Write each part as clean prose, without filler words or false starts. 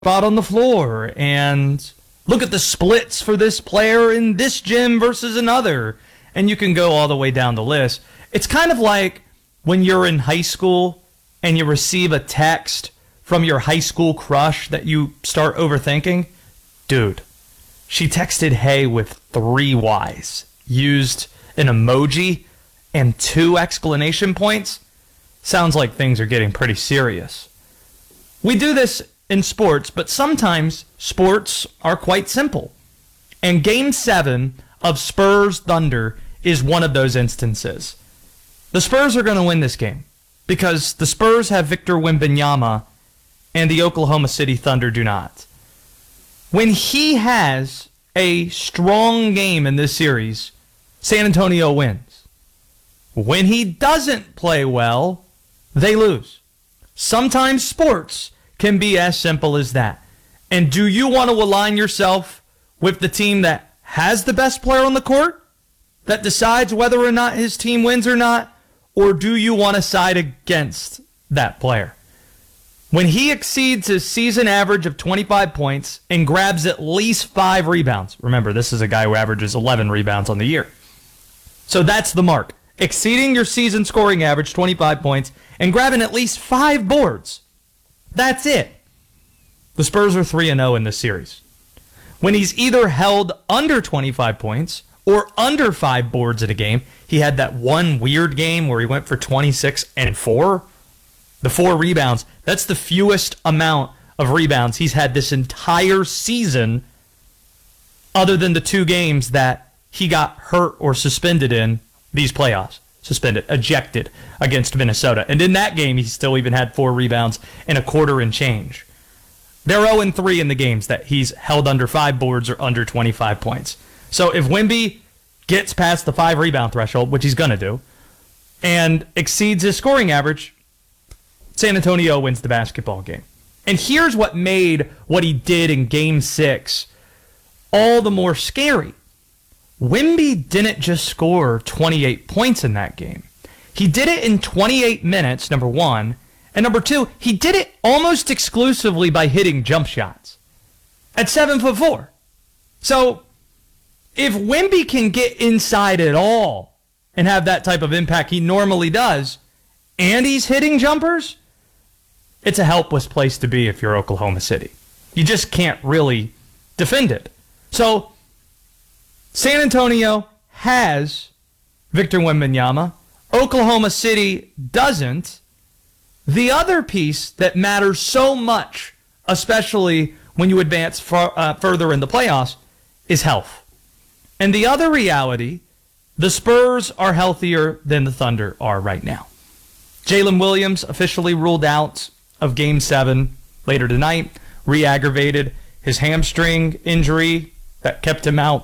out on the floor and look at the splits for this player in this gym versus another. And you can go all the way down the list. It's kind of like when you're in high school and you receive a text from your high school crush that you start overthinking. Dude, she texted hey with 3 Y's, used an emoji and 2 exclamation points. Sounds like things are getting pretty serious. We do this in sports, but sometimes sports are quite simple. And Game 7 of Spurs Thunder is one of those instances. The Spurs are going to win this game because the Spurs have Victor Wembanyama and the Oklahoma City Thunder do not. When he has a strong game in this series, San Antonio wins. When he doesn't play well, they lose. Sometimes sports can be as simple as that. And do you want to align yourself with the team that has the best player on the court, that decides whether or not his team wins or not? Or do you want to side against that player? When he exceeds his season average of 25 points and grabs at least 5 rebounds. Remember, this is a guy who averages 11 rebounds on the year. So that's the mark. Exceeding your season scoring average, 25 points, and grabbing at least 5 boards. That's it. The Spurs are 3-0 in this series. When he's either held under 25 points or under 5 boards in a game, he had that one weird game where he went for 26 and 4. The 4 rebounds, that's the fewest amount of rebounds he's had this entire season, other than the 2 games that he got hurt or suspended in these playoffs. Suspended, ejected against Minnesota. And in that game, he still even had 4 rebounds and a quarter and change. They're 0-3 in the games that he's held under 5 boards or under 25 points. So if Wemby gets past the 5 rebound threshold, which he's going to do, and exceeds his scoring average, San Antonio wins the basketball game. And here's what made what he did in Game 6 all the more scary. Wemby didn't just score 28 points in that game. He did it in 28 minutes, number one. And number two, he did it almost exclusively by hitting jump shots at 7'4". So if Wemby can get inside at all and have that type of impact he normally does, and he's hitting jumpers, it's a helpless place to be if you're Oklahoma City. You just can't really defend it. So San Antonio has Victor Wembanyama. Oklahoma City doesn't. The other piece that matters so much, especially when you advance further in the playoffs, is health. And the other reality, the Spurs are healthier than the Thunder are right now. Jalen Williams officially ruled out of Game 7 later tonight, re-aggravated his hamstring injury that kept him out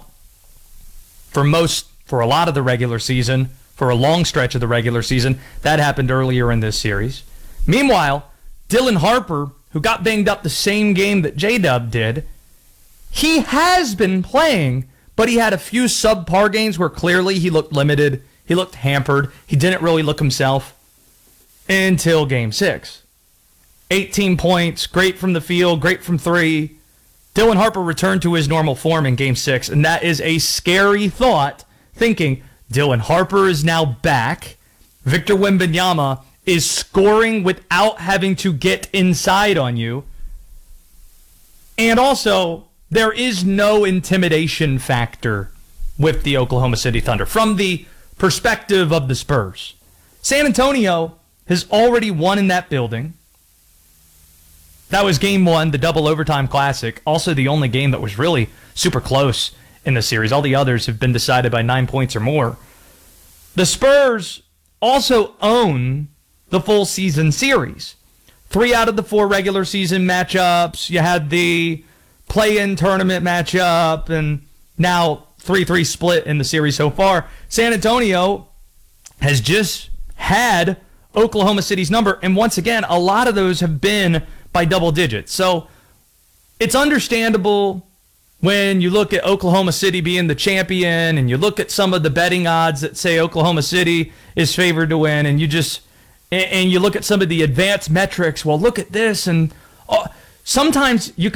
for a lot of the regular season, for a long stretch of the regular season. That happened earlier in this series. Meanwhile, Dylan Harper, who got banged up the same game that J-Dub did, he has been playing, but he had a few subpar games where clearly he looked limited, he looked hampered, he didn't really look himself until Game 6. 18 points, great from the field, great from 3. Dylan Harper returned to his normal form in Game 6, and that is a scary thought, thinking Dylan Harper is now back. Victor Wembanyama is scoring without having to get inside on you. And also, there is no intimidation factor with the Oklahoma City Thunder from the perspective of the Spurs. San Antonio has already won in that building. That was Game 1, the double overtime classic. Also the only game that was really super close in the series. All the others have been decided by 9 points or more. The Spurs also own the full season series. 3 out of the 4 regular season matchups. You had the play-in tournament matchup, and now 3-3 split in the series so far. San Antonio has just had Oklahoma City's number, and once again, a lot of those have been by double digits. So it's understandable when you look at Oklahoma City being the champion and you look at some of the betting odds that say Oklahoma City is favored to win, and you look at some of the advanced metrics. Well, look at this, and sometimes you